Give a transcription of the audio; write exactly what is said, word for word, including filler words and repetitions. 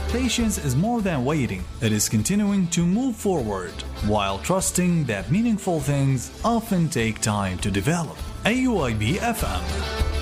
Patience is more than waiting, it is continuing to move forward, while trusting that meaningful things often take time to develop. A U I B F M